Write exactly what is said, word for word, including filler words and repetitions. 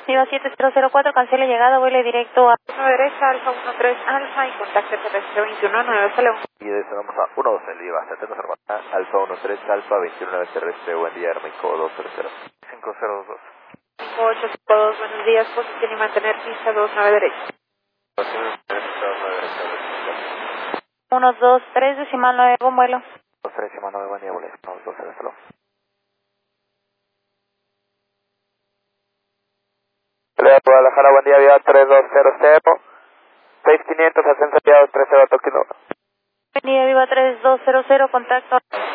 Viva siete cero cero cuatro, cancele llegada, vuele directo a... uno derecha, Alfa uno tres Alfa y contacto terrestre veintiuno nueve Salón. Y descendamos a uno doce, Viva setenta cero cuatro, Alfa uno tres Alfa veintiuno nueve terrestre, buen día, Hermico dos cero cero. cinco cero dos. cinco ocho cinco dos, buenos días, posición y mantener pista dos nueve derecha. uno dos tres, decimal nueve, buen vuelo. dos tres, decimal nueve, buen día, vuelo, dos cero cero. Guadalajara, buen día, Viva tres dos cero cero, seis quinientos, ascenso enviado tres cero Tokio. Buen día, Viva tres dos cero cero, contacto.